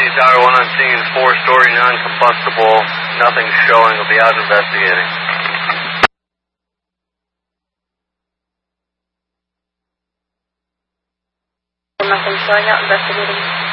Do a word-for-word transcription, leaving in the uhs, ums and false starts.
Tower one on scene, four-story, non-combustible, nothing showing. We'll be out investigating. Nothing showing, out investigating.